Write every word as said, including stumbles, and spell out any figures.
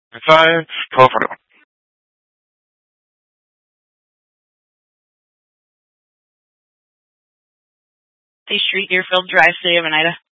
Five, call for it. State Street, Deerfield Drive, City of Oneida.